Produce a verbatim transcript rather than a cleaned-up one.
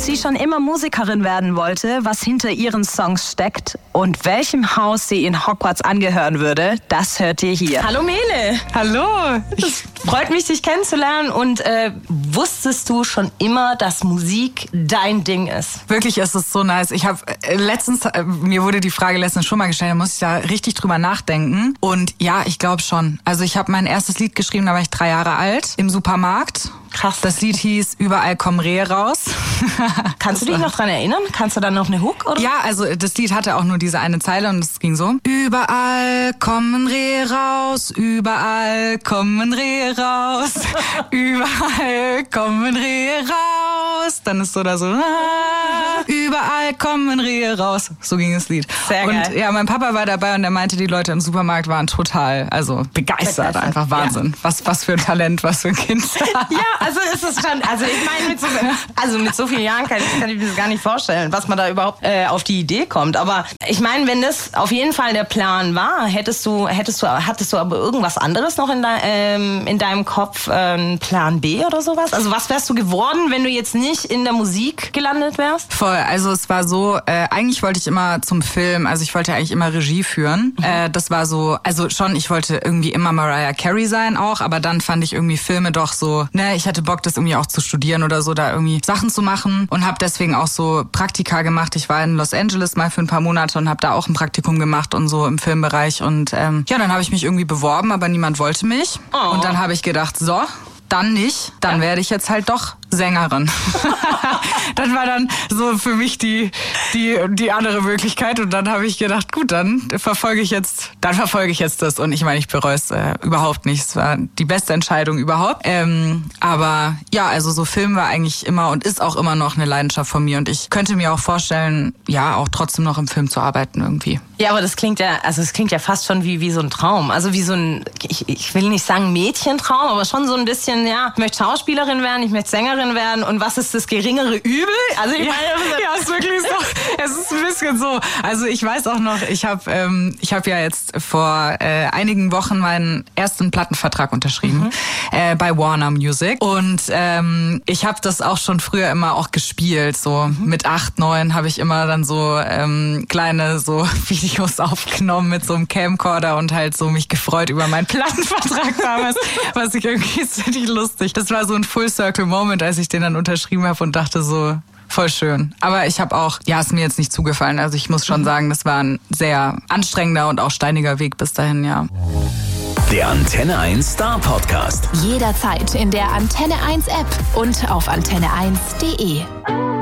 sie schon immer Musikerin werden wollte, was hinter ihren Songs steckt und welchem Haus sie in Hogwarts angehören würde, das hört ihr hier. Hallo Mele. Hallo. Es freut mich, dich kennenzulernen. Und äh, wusstest du schon immer, dass Musik dein Ding ist? Wirklich ist es so nice. Ich habe äh, letztens, äh, mir wurde die Frage letztens schon mal gestellt, da muss ich da richtig drüber nachdenken. Und ja, ich glaube schon. Also ich habe mein erstes Lied geschrieben, da war ich drei Jahre alt, im Supermarkt. Krass. Das Lied hieß Überall kommen Rehe raus. Kannst du dich noch dran erinnern? Kannst du dann noch eine Hook, oder? Ja, also das Lied hatte auch nur diese eine Zeile und es ging so. Überall kommen Rehe raus, überall kommen Rehe raus, überall kommen Rehe raus. Dann ist so da so, ah, überall kommen Rehe raus. So ging das Lied. Sehr geil. Und ja, mein Papa war dabei und er meinte, die Leute im Supermarkt waren total, also begeistert, begeistert. Einfach Wahnsinn. Ja. Was, was für ein Talent, was für ein Kind. Ja, also ist es schon, also ich meine, mit so, also mit so vielen Jahren kann ich, kann ich mir das gar nicht vorstellen, was man da überhaupt äh, auf die Idee kommt. Aber ich meine, wenn das auf jeden Fall der Plan war, hättest du, hättest du, hattest du aber irgendwas anderes noch in, de, ähm, in deinem Kopf, ähm, Plan B oder sowas? Also was wärst du geworden, wenn du jetzt nicht in der Musik gelandet wärst? Voll, also es war so, äh, eigentlich wollte ich immer zum Film, also ich wollte eigentlich immer Regie führen. Mhm. Äh, das war so, also schon, ich wollte irgendwie immer Mariah Carey sein auch, aber dann fand ich irgendwie Filme doch so, ne, ich hatte Bock, das irgendwie auch zu studieren oder so, da irgendwie Sachen zu machen und habe deswegen auch so Praktika gemacht. Ich war in Los Angeles mal für ein paar Monate und habe da auch ein Praktikum gemacht und so im Filmbereich und ähm, ja, dann habe ich mich irgendwie beworben, aber niemand wollte mich. Oh. Und dann habe ich gedacht, so, dann nicht, dann ja. werde ich jetzt halt doch Sängerin. Das war dann so für mich die die die andere Möglichkeit und dann habe ich gedacht, gut, dann verfolge ich jetzt, dann verfolge ich jetzt das und ich meine, ich bereue es äh, überhaupt nicht. Es war die beste Entscheidung überhaupt. Ähm, aber ja, also so Film war eigentlich immer und ist auch immer noch eine Leidenschaft von mir und ich könnte mir auch vorstellen, ja, auch trotzdem noch im Film zu arbeiten irgendwie. Ja, aber das klingt ja, also es klingt ja fast schon wie wie so ein Traum, also wie so ein, ich, ich will nicht sagen Mädchentraum, aber schon so ein bisschen, ja, ich möchte Schauspielerin werden, ich möchte Sängerin werden und was ist das geringere Übel? Also ich ja, meine, ja, ist wirklich so. Es ist ein bisschen so. Also ich weiß auch noch, ich habe ähm, ich habe ja jetzt vor äh, einigen Wochen meinen ersten Plattenvertrag unterschrieben mhm. äh, bei Warner Music und ähm, ich habe das auch schon früher immer auch gespielt. So mhm. mit acht, neun habe ich immer dann so ähm, kleine so Videos aufgenommen mit so einem Camcorder und halt so mich gefreut über meinen Plattenvertrag damals, was ich irgendwie ist richtig lustig. Das war so ein Full-Circle-Moment, als ich den dann unterschrieben habe und dachte so, voll schön. Aber ich habe auch, ja, ist mir jetzt nicht zugefallen. Also ich muss schon mhm. sagen, das war ein sehr anstrengender und auch steiniger Weg bis dahin, ja. Der Antenne eins Star Podcast. Jederzeit in der Antenne eins App und auf antenne eins punkt de.